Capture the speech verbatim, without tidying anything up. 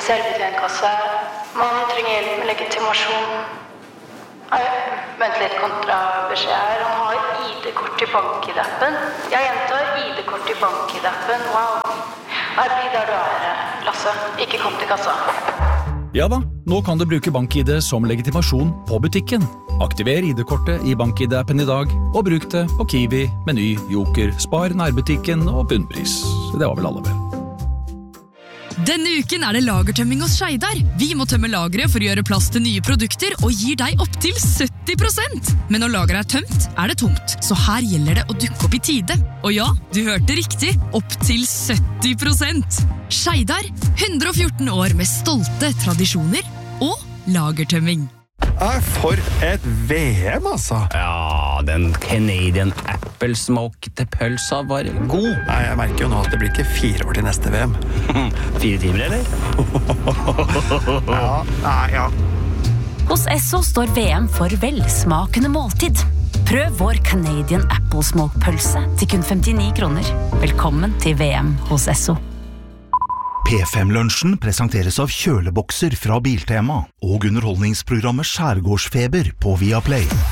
selvbetjentkasse. Man trenger hjelp med legitimasjon. Nei, vent litt, kontrabeskjed her. Han har I D-kort i BankID-appen. Jeg gjentar I D-kort i BankID-appen. Wow. Nei, bli der du er, Lasse. Ikke kom til kassa. Ja da, nå kan du bruke BankID som legitimasjon på butikken. Aktiver I D-kortet i BankID-appen i dag, og bruk det på Kiwi, Meny, Joker, Spar, nærbutikken og bunnpris. Det var vel alle vel. Denne uken er det lagertømming hos Scheidar. Vi må tømme lageret for å gjøre plass til nye produkter og gir deg opp til sytti prosent. Men når lageret er tømt, er det tomt. Så her gjelder det å dukke opp i tide. Og ja, du hørte riktig. Opp til sytti prosent. Scheidar, hundre og fjorten år med stolte tradisjoner og lagertømming. For et V M, altså. Ja, den Canadian Apple smokte pølsa var god. Nei, jeg merker jo nå at det blir ikke fire år til neste V M. Fire timer, eller? Ja, nei, ja. Hos Esso står V M for velsmakende måltid. Prøv vår Canadian Apple Smoke pølse til kun femtini kroner. Velkommen til V M hos Esso. P fem-lunsjen presenteres av kjølebokser fra Biltema og underholdningsprogrammet Skjærgårdsfeber på Viaplay.